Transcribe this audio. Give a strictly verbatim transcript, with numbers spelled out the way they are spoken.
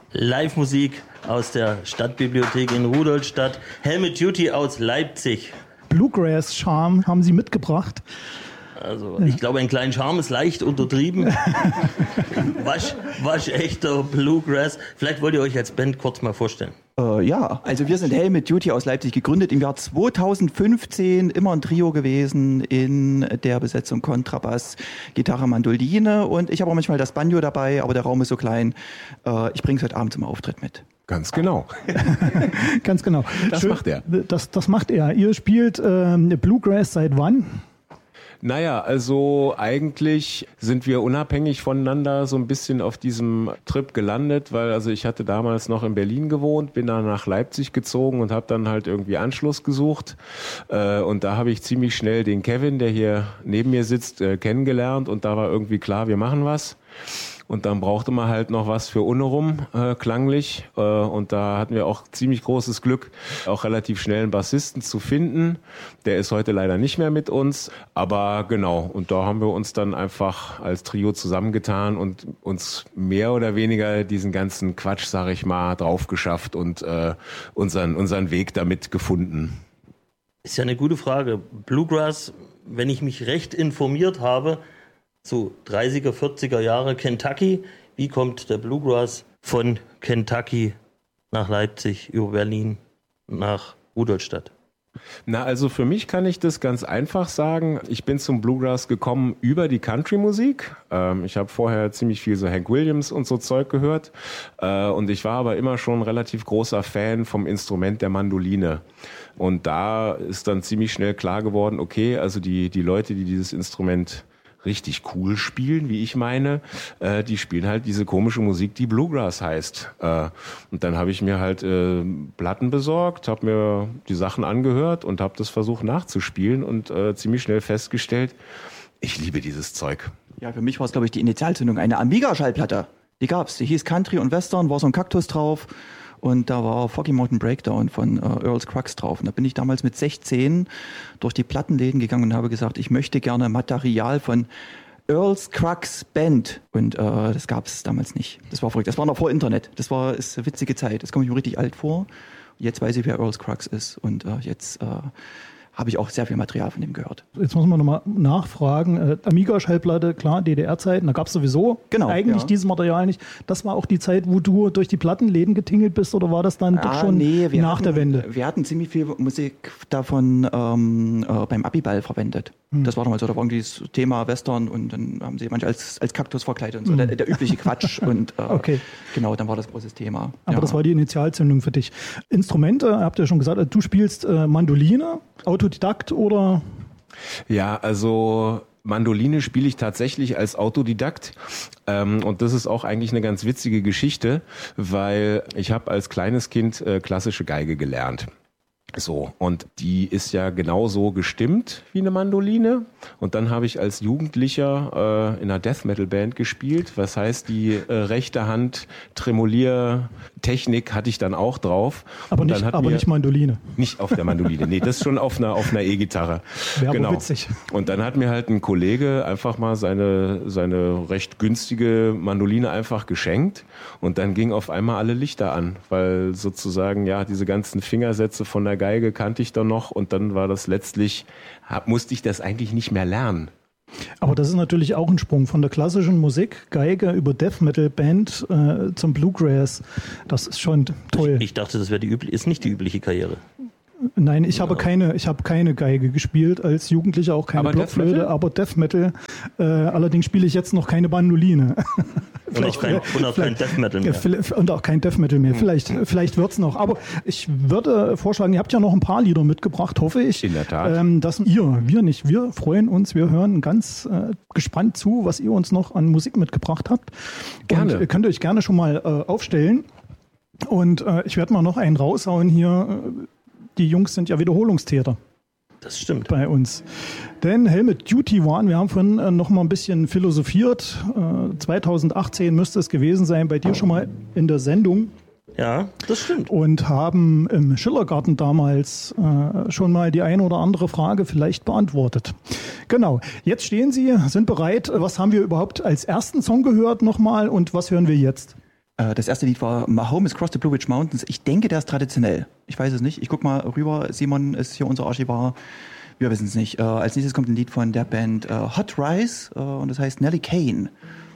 Live-Musik aus der Stadtbibliothek in Rudolstadt. Helmet Duty aus Leipzig. Bluegrass-Charme haben Sie mitgebracht. Also ich glaube, ein kleiner Charme ist leicht untertrieben. Wasch, waschechter Bluegrass. Vielleicht wollt ihr euch als Band kurz mal vorstellen. Äh, ja, also wir sind Helmet Duty aus Leipzig, gegründet im Jahr zweitausendfünfzehn, immer ein Trio gewesen in der Besetzung Kontrabass, Gitarre, Mandoline und ich habe auch manchmal das Banjo dabei, aber der Raum ist so klein. Äh, ich bringe es heute Abend zum Auftritt mit. Ganz genau. Ganz genau. Das Schön, macht er. Das, das macht er. Ihr spielt äh, Bluegrass seit wann? Naja, also eigentlich sind wir unabhängig voneinander so ein bisschen auf diesem Trip gelandet, weil also ich hatte damals noch in Berlin gewohnt, bin dann nach Leipzig gezogen und habe dann halt irgendwie Anschluss gesucht. Äh, und da habe ich ziemlich schnell den Kevin, der hier neben mir sitzt, äh, kennengelernt und da war irgendwie klar, wir machen was. Und dann brauchte man halt noch was für Unnerum, äh, klanglich. Äh, und da hatten wir auch ziemlich großes Glück, auch relativ schnell einen Bassisten zu finden. Der ist heute leider nicht mehr mit uns. Aber genau, und da haben wir uns dann einfach als Trio zusammengetan und uns mehr oder weniger diesen ganzen Quatsch, sag ich mal, drauf geschafft und äh, unseren, unseren Weg damit gefunden. Ist ja eine gute Frage. Bluegrass, wenn ich mich recht informiert habe, so dreißiger, vierziger Jahre Kentucky. Wie kommt der Bluegrass von Kentucky nach Leipzig, über Berlin, nach Rudolstadt? Na, also für mich kann ich das ganz einfach sagen. Ich bin zum Bluegrass gekommen über die Country-Musik. Ähm, ich habe vorher ziemlich viel so Hank Williams und so Zeug gehört. Äh, und ich war aber immer schon ein relativ großer Fan vom Instrument der Mandoline. Und da ist dann ziemlich schnell klar geworden, okay, also die, die Leute, die dieses Instrument richtig cool spielen, wie ich meine, äh, die spielen halt diese komische Musik, die Bluegrass heißt. Äh, und dann habe ich mir halt äh, Platten besorgt, habe mir die Sachen angehört und habe das versucht nachzuspielen und äh, ziemlich schnell festgestellt, ich liebe dieses Zeug. Ja, für mich war es, glaube ich, die Initialzündung. Eine Amiga-Schallplatte, die gab's. Die hieß Country und Western, war so ein Kaktus drauf. Und da war Foggy Mountain Breakdown von äh, Earl Scruggs drauf. Und da bin ich damals mit sechzehn durch die Plattenläden gegangen und habe gesagt, ich möchte gerne Material von Earl Scruggs Band. Und äh, das gab es damals nicht. Das war verrückt. Das war noch vor Internet. Das war ist eine witzige Zeit. Das komme ich mir richtig alt vor. Jetzt weiß ich, wer Earl Scruggs ist. Und äh, jetzt äh, habe ich auch sehr viel Material von dem gehört. Jetzt muss man nochmal nachfragen. Äh, Amiga-Schallplatte, klar, D D R-Zeiten, da gab es sowieso genau, eigentlich ja. dieses Material nicht. Das war auch die Zeit, wo du durch die Plattenläden getingelt bist, oder war das dann ah, doch schon nee, nach hatten, der Wende? Wir hatten ziemlich viel Musik davon ähm, äh, beim Abiball verwendet. Hm. Das war damals so, da war irgendwie das Thema Western und dann haben sie manche als, als Kaktus verkleidet und so, hm. der, der übliche Quatsch. und äh, okay. Genau, dann war das großes Thema. Aber ja. das war die Initialzündung für dich. Instrumente, habt ihr schon gesagt, du spielst äh, Mandoline, Autodidakt oder? Ja, also Mandoline spiele ich tatsächlich als Autodidakt ähm, und das ist auch eigentlich eine ganz witzige Geschichte, weil ich habe als kleines Kind äh, klassische Geige gelernt. So, und die ist ja genauso gestimmt wie eine Mandoline. Und dann habe ich als Jugendlicher äh, in einer Death-Metal-Band gespielt. Was heißt, die äh, rechte Hand Tremolier-Technik hatte ich dann auch drauf. Aber, und nicht, dann hat aber mir, nicht Mandoline. Nicht auf der Mandoline, nee, das schon auf einer, auf einer E-Gitarre. Wäre genau. aber witzig. Und dann hat mir halt ein Kollege einfach mal seine, seine recht günstige Mandoline einfach geschenkt. Und dann ging auf einmal alle Lichter an, weil sozusagen, ja, diese ganzen Fingersätze von der Geige kannte ich dann noch und dann war das letztlich, hab, musste ich das eigentlich nicht mehr lernen. Aber das ist natürlich auch ein Sprung von der klassischen Musik, Geige über Death Metal Band äh, zum Bluegrass. Das ist schon toll. Ich, ich dachte, das wäre die übliche, ist nicht die übliche Karriere. Nein, ich habe keine, ich habe keine Geige gespielt als Jugendlicher, auch keine aber Blockflöte, Death aber Death Metal. Äh, allerdings spiele ich jetzt noch keine Bandoline. Und auch kein, und auch kein Death Metal mehr. Und auch kein Death Metal mehr. Vielleicht, vielleicht wird's noch. Aber ich würde vorschlagen, ihr habt ja noch ein paar Lieder mitgebracht, hoffe ich. In der Tat. Ähm, dass ihr, wir nicht, wir freuen uns, wir hören ganz äh, gespannt zu, was ihr uns noch an Musik mitgebracht habt. Gerne. Und ihr könnt euch gerne schon mal äh, aufstellen. Und äh, ich werde mal noch einen raushauen hier. Die Jungs sind ja Wiederholungstäter. Das stimmt. Bei uns. Denn Helmet Duty waren, wir haben vorhin äh, noch mal ein bisschen philosophiert. Äh, zweitausendachtzehn müsste es gewesen sein, bei dir schon mal in der Sendung. Ja, das stimmt. Und haben im Schillergarten damals äh, schon mal die eine oder andere Frage vielleicht beantwortet. Genau. Jetzt stehen Sie, sind bereit. Was haben wir überhaupt als ersten Song gehört nochmal und was hören wir jetzt? Äh, das erste Lied war My Home is Across the Blue Ridge Mountains. Ich denke, der ist traditionell. Ich weiß es nicht. Ich guck mal rüber. Simon ist hier unser Archivar. Wir wissen es nicht. Äh, als nächstes kommt ein Lied von der Band äh, Hot Rice äh, und das heißt Nellie Kane.